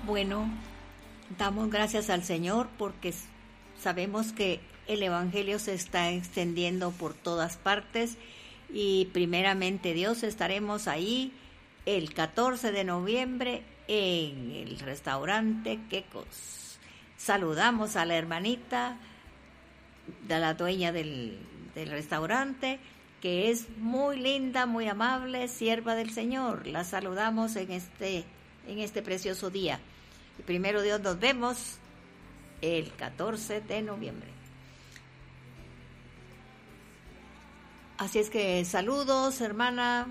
Bueno, damos gracias al Señor porque sabemos que el Evangelio se está extendiendo por todas partes y primeramente Dios estaremos ahí el 14 de noviembre en el restaurante Quecos. Saludamos a la hermanita, de la dueña del restaurante, que es muy linda, muy amable, sierva del Señor. La saludamos en este precioso día. Y primero Dios, nos vemos el 14 de noviembre. Así es que saludos, hermana,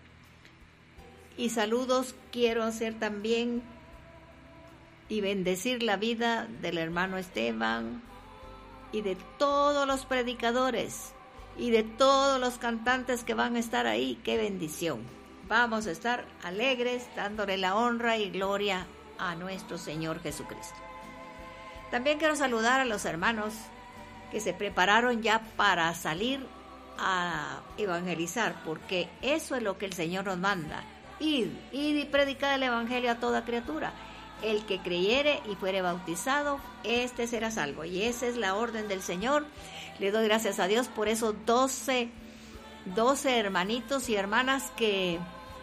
y saludos quiero hacer también y bendecir la vida del hermano Esteban y de todos los predicadores y de todos los cantantes que van a estar ahí. ¡Qué bendición! Vamos a estar alegres dándole la honra y gloria a nuestro Señor Jesucristo. También quiero saludar a los hermanos que se prepararon ya para salir a evangelizar, porque eso es lo que el Señor nos manda: ir y predicar el evangelio a toda criatura. El que creyere y fuere bautizado, este será salvo. Y esa es la orden del Señor. Le doy gracias a Dios por esos 12 hermanitos y hermanas que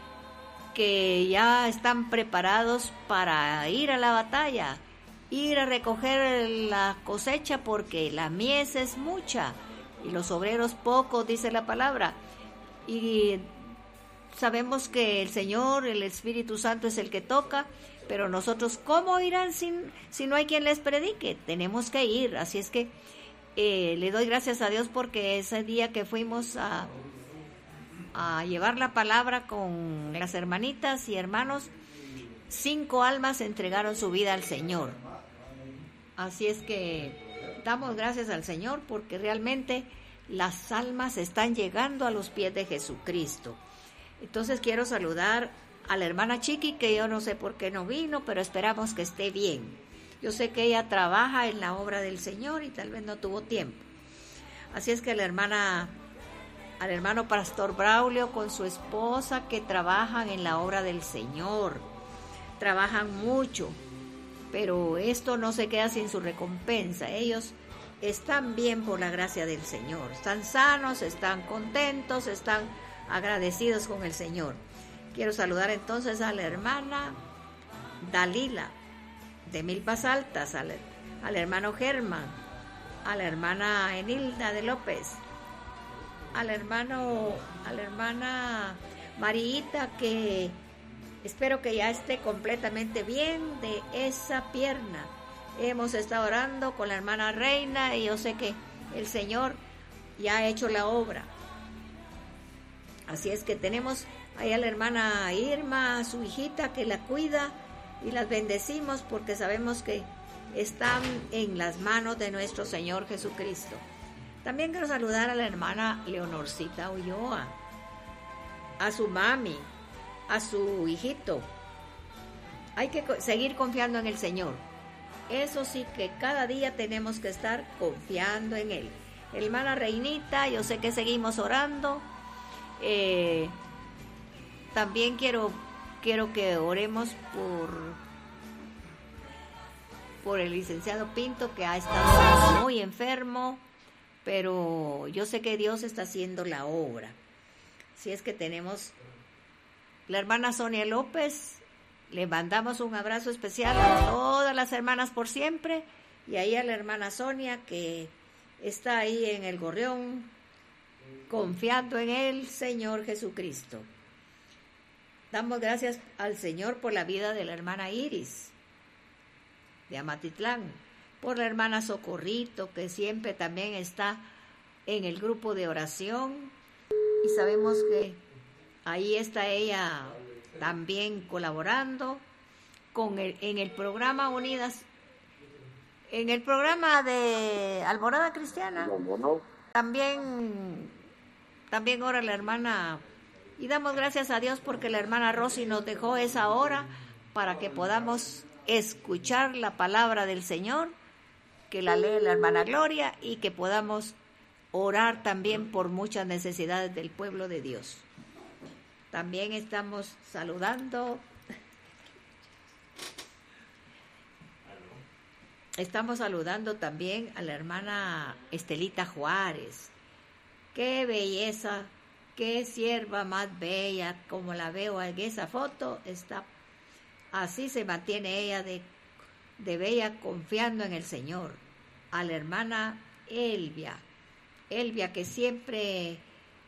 ya están preparados para ir a la batalla, ir a recoger la cosecha, porque la mies es mucha y los obreros pocos, dice la palabra. Y sabemos que el Señor, el Espíritu Santo es el que toca, pero nosotros, ¿cómo irán si no hay quien les predique? Tenemos que ir. Así es que le doy gracias a Dios porque ese día que fuimos a llevar la palabra con las hermanitas y hermanos, 5 almas entregaron su vida al Señor. Así es que damos gracias al Señor porque realmente las almas están llegando a los pies de Jesucristo. Entonces quiero saludar a la hermana Chiqui, que yo no sé por qué no vino, pero esperamos que esté bien. Yo sé que ella trabaja en la obra del Señor y tal vez no tuvo tiempo. Así es que al hermano Pastor Braulio con su esposa, que trabajan en la obra del Señor. Trabajan mucho, pero esto no se queda sin su recompensa. Ellos están bien por la gracia del Señor. Están sanos, están contentos, están agradecidos con el Señor. Quiero saludar entonces a la hermana Dalila de Milpas Altas, al hermano Germán, a la hermana Enilda de López, a la hermana Mariita, que espero que ya esté completamente bien de esa pierna. Hemos estado orando con la hermana Reina y yo sé que el Señor ya ha hecho la obra. Así es que tenemos ahí a la hermana Irma, a su hijita, que la cuida, y las bendecimos porque sabemos que están en las manos de nuestro Señor Jesucristo. También quiero saludar a la hermana Leonorcita Ulloa, a su mami, a su hijito. Hay que seguir confiando en el Señor. Eso sí, que cada día tenemos que estar confiando en Él. Hermana Reinita, yo sé que seguimos orando. También quiero que oremos por el licenciado Pinto, que ha estado muy enfermo, pero yo sé que Dios está haciendo la obra. Si es que tenemos la hermana Sonia López, le mandamos un abrazo especial a todas las hermanas por siempre, y ahí a la hermana Sonia, que está ahí en el Gorrión, confiando en el Señor Jesucristo. Damos gracias al Señor por la vida de la hermana Iris de Amatitlán, por la hermana Socorrito, que siempre también está en el grupo de oración, y sabemos que ahí está ella también colaborando en el programa Unidas, en el programa de Alborada Cristiana. También ora la hermana, y damos gracias a Dios porque la hermana Rosy nos dejó esa hora para que podamos escuchar la palabra del Señor, que la lee la hermana Gloria, y que podamos orar también por muchas necesidades del pueblo de Dios. También estamos saludando estamos saludando también a la hermana Estelita Juárez. ¡Qué belleza! ¡Qué sierva más bella! Como la veo en esa foto, así se mantiene ella de bella, confiando en el Señor. A la hermana Elvia que siempre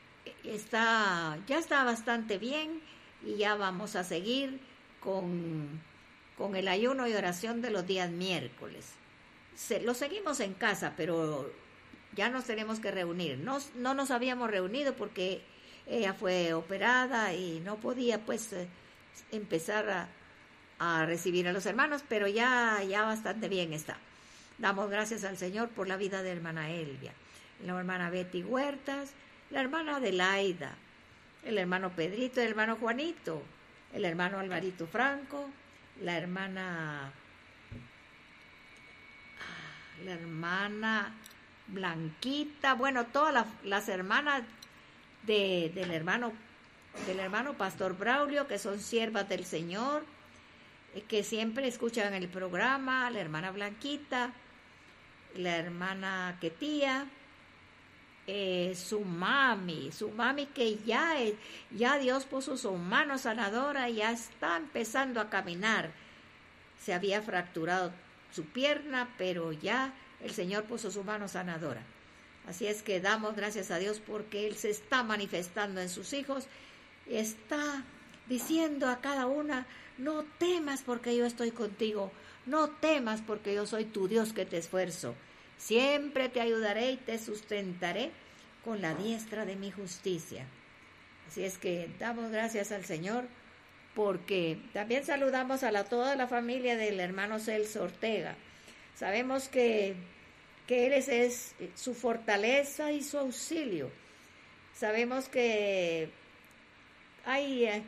ya está bastante bien, y ya vamos a seguir con el ayuno y oración de los días miércoles. Lo seguimos en casa, pero ya nos tenemos que reunir. No nos habíamos reunido porque ella fue operada y no podía pues empezar a recibir a los hermanos, pero ya bastante bien está. Damos gracias al Señor por la vida de la hermana Elvia, la hermana Betty Huertas, la hermana Adelaida, el hermano Pedrito, el hermano Juanito, el hermano Alvarito Franco, la hermana Blanquita, bueno, todas las hermanas del hermano Pastor Braulio, que son siervas del Señor, que siempre escuchan el programa, la hermana Blanquita, la hermana Ketía, su mami que ya Dios puso su mano sanadora, ya está empezando a caminar. Se había fracturado su pierna, pero ya el Señor puso su mano sanadora. Así es que damos gracias a Dios porque Él se está manifestando en sus hijos, está diciendo a cada una: no temas porque yo estoy contigo, no temas porque yo soy tu Dios que te esfuerzo. Siempre te ayudaré y te sustentaré con la diestra de mi justicia. Así es que damos gracias al Señor, porque también saludamos a toda la familia del hermano Celso Ortega. Sabemos que Él es su fortaleza y su auxilio. Sabemos que hay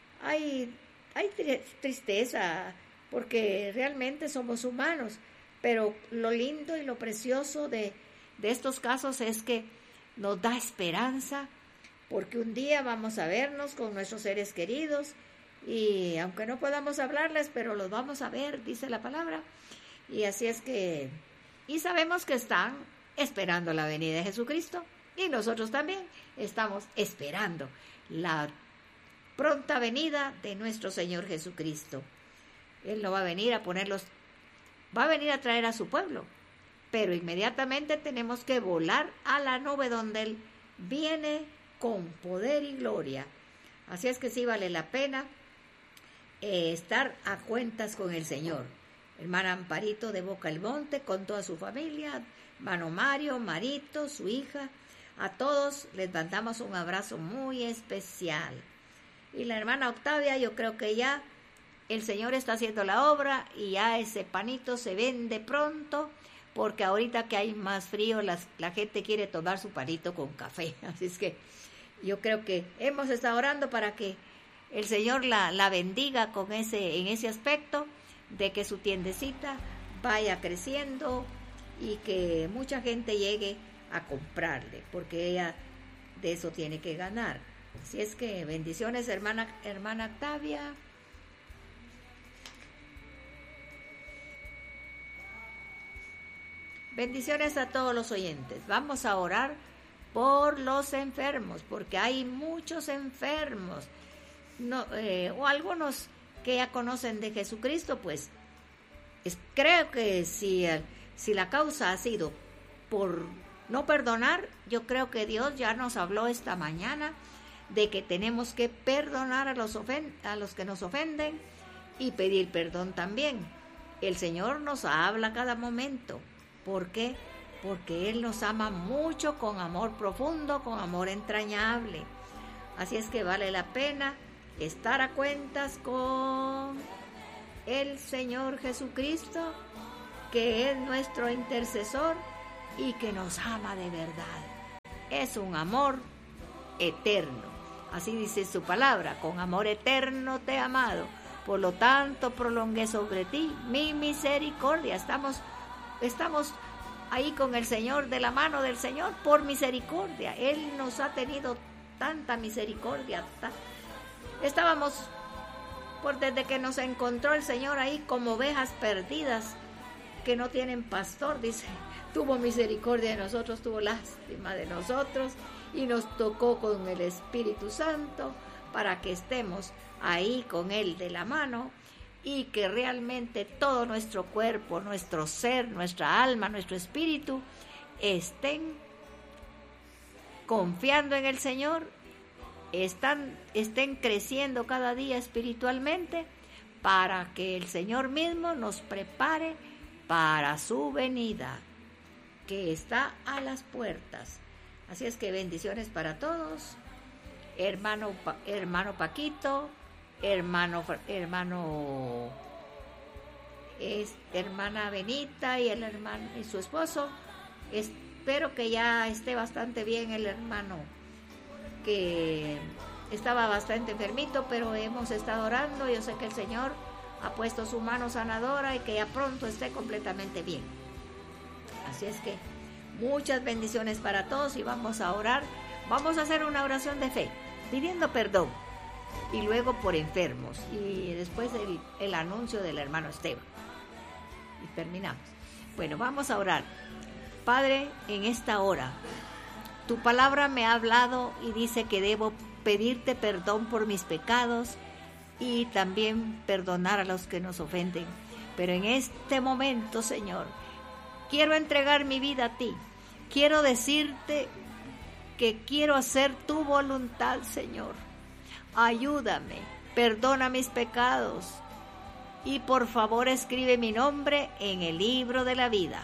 tristeza, porque realmente somos humanos, pero lo lindo y lo precioso de estos casos es que nos da esperanza, porque un día vamos a vernos con nuestros seres queridos, y aunque no podamos hablarles, pero los vamos a ver, dice la palabra. Y así es que, y sabemos que están esperando la venida de Jesucristo, y nosotros también estamos esperando la pronta venida de nuestro Señor Jesucristo. Él no va a venir va a venir a traer a su pueblo, pero inmediatamente tenemos que volar a la nube donde Él viene con poder y gloria. Así es que sí vale la pena estar a cuentas con el Señor. Hermana Amparito de Boca del Monte con toda su familia, hermano Mario, Marito, su hija, a todos les mandamos un abrazo muy especial. Y la hermana Octavia, yo creo que ya el Señor está haciendo la obra y ya ese panito se vende pronto, porque ahorita que hay más frío, la gente quiere tomar su panito con café. Así es que yo creo que hemos estado orando para que el Señor la bendiga en ese aspecto, de que su tiendecita vaya creciendo y que mucha gente llegue a comprarle, porque ella de eso tiene que ganar. Así es que bendiciones, hermana Octavia. Bendiciones a todos los oyentes. Vamos a orar por los enfermos, porque hay muchos enfermos, o algunos que ya conocen de Jesucristo, pues creo que si la causa ha sido por no perdonar, yo creo que Dios ya nos habló esta mañana de que tenemos que perdonar a los que nos ofenden y pedir perdón también. El Señor nos habla cada momento. ¿Por qué? Porque Él nos ama mucho, con amor profundo, con amor entrañable. Así es que vale la pena estar a cuentas con el Señor Jesucristo, que es nuestro intercesor y que nos ama de verdad. Es un amor eterno. Así dice su palabra: con amor eterno te he amado, por lo tanto prolongué sobre ti mi misericordia. Estamos ahí con el Señor, de la mano del Señor, por misericordia. Él nos ha tenido tanta misericordia. Estábamos, desde que nos encontró el Señor ahí como ovejas perdidas, que no tienen pastor, dice, tuvo misericordia de nosotros, tuvo lástima de nosotros y nos tocó con el Espíritu Santo para que estemos ahí con Él de la mano y que realmente todo nuestro cuerpo, nuestro ser, nuestra alma, nuestro espíritu estén confiando en el Señor, estén creciendo cada día espiritualmente para que el Señor mismo nos prepare para su venida, que está a las puertas. Así es que bendiciones para todos, hermano Paquito, hermana Benita y el hermano y su esposo. Espero que ya esté bastante bien el hermano, que estaba bastante enfermito, pero hemos estado orando. Yo sé que el Señor ha puesto su mano sanadora y que ya pronto esté completamente bien. Así es que muchas bendiciones para todos y vamos a orar. Vamos a hacer una oración de fe, pidiendo perdón y luego por enfermos y después el anuncio del hermano Esteban. Y terminamos. Bueno, vamos a orar. Padre, en esta hora, tu palabra me ha hablado y dice que debo pedirte perdón por mis pecados y también perdonar a los que nos ofenden. Pero en este momento, Señor, quiero entregar mi vida a ti. Quiero decirte que quiero hacer tu voluntad, Señor. Ayúdame, perdona mis pecados y por favor escribe mi nombre en el libro de la vida.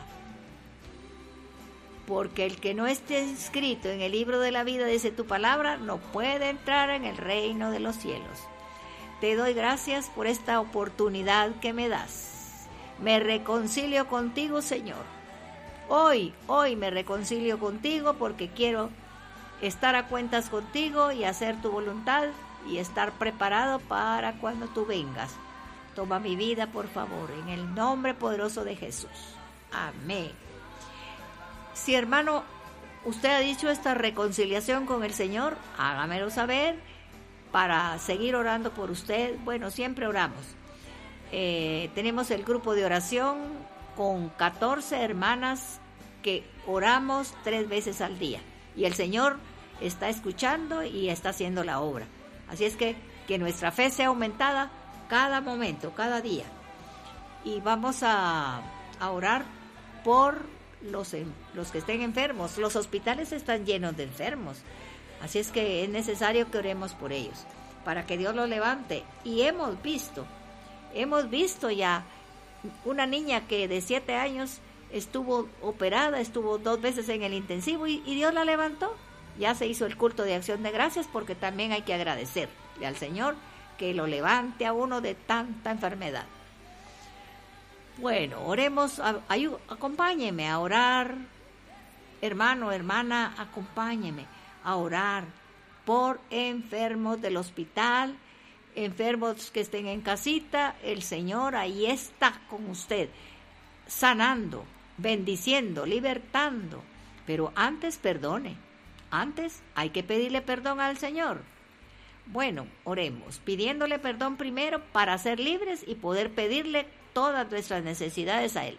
Porque el que no esté inscrito en el libro de la vida, dice tu palabra, no puede entrar en el reino de los cielos. Te doy gracias por esta oportunidad que me das. Me reconcilio contigo, Señor. Hoy me reconcilio contigo porque quiero estar a cuentas contigo y hacer tu voluntad y estar preparado para cuando tú vengas. Toma mi vida, por favor, en el nombre poderoso de Jesús. Amén. Si, hermano, usted ha dicho esta reconciliación con el Señor, hágamelo saber para seguir orando por usted. Bueno, siempre oramos. Tenemos el grupo de oración con 14 hermanas que oramos 3 veces al día. Y el Señor está escuchando y está haciendo la obra. Así es que nuestra fe sea aumentada cada momento, cada día. Y vamos a orar por los que estén enfermos. Los hospitales están llenos de enfermos. Así es que es necesario que oremos por ellos, para que Dios los levante. Y hemos visto ya una niña que de 7 años estuvo operada, estuvo 2 veces en el intensivo y Dios la levantó. Ya se hizo el culto de acción de gracias porque también hay que agradecerle al Señor que lo levante a uno de tanta enfermedad. Bueno, oremos, acompáñeme a orar, hermano, hermana, acompáñeme a orar por enfermos del hospital, enfermos que estén en casita. El Señor ahí está con usted, sanando, bendiciendo, libertando, pero antes perdone, antes hay que pedirle perdón al Señor. Bueno, oremos, pidiéndole perdón primero para ser libres y poder pedirle todas nuestras necesidades a Él.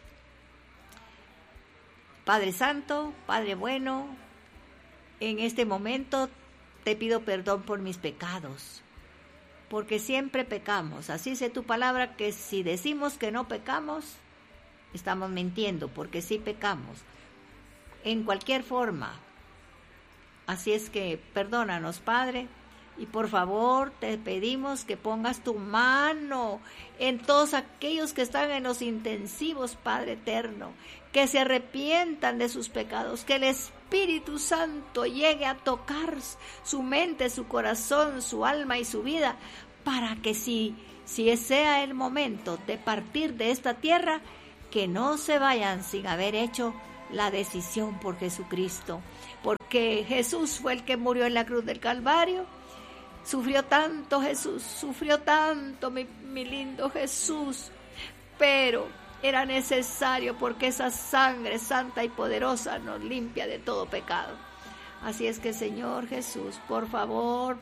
Padre Santo, Padre bueno, en este momento te pido perdón por mis pecados, porque siempre pecamos. Así dice tu palabra que si decimos que no pecamos, estamos mintiendo, porque sí pecamos, en cualquier forma. Así es que perdónanos, Padre. Y por favor te pedimos que pongas tu mano en todos aquellos que están en los intensivos, Padre eterno, que se arrepientan de sus pecados, que el Espíritu Santo llegue a tocar su mente, su corazón, su alma y su vida, para que si sea el momento de partir de esta tierra, que no se vayan sin haber hecho la decisión por Jesucristo, porque Jesús fue el que murió en la cruz del Calvario. Sufrió tanto Jesús, sufrió tanto mi lindo Jesús, pero era necesario porque esa sangre santa y poderosa nos limpia de todo pecado. Así es que, Señor Jesús, por favor,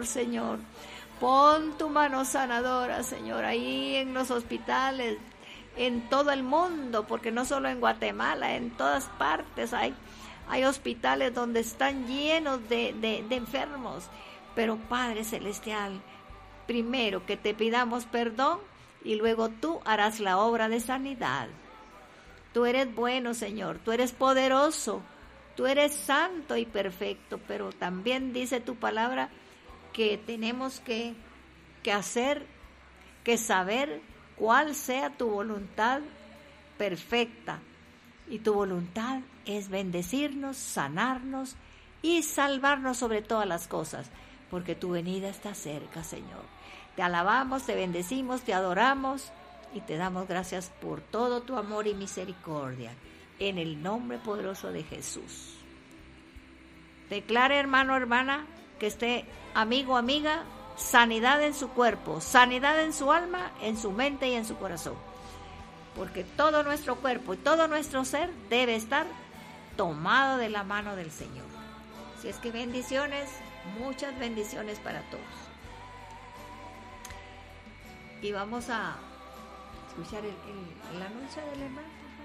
Señor, pon tu mano sanadora, Señor, ahí en los hospitales en todo el mundo, porque no solo en Guatemala, en todas partes hay hospitales donde están llenos de enfermos. Pero Padre Celestial, primero que te pidamos perdón y luego tú harás la obra de sanidad. Tú eres bueno, Señor, tú eres poderoso, tú eres santo y perfecto, pero también dice tu palabra que tenemos que hacer, que saber cuál sea tu voluntad perfecta. Y tu voluntad es bendecirnos, sanarnos y salvarnos sobre todas las cosas, porque tu venida está cerca, Señor. Te alabamos, te bendecimos, te adoramos y te damos gracias por todo tu amor y misericordia, en el nombre poderoso de Jesús. Declare, hermano, hermana, que esté amigo, amiga, sanidad en su cuerpo, sanidad en su alma, en su mente y en su corazón. Porque todo nuestro cuerpo y todo nuestro ser debe estar tomado de la mano del Señor. Si es que bendiciones, muchas bendiciones para todos. Y vamos a escuchar el anuncio del hermano.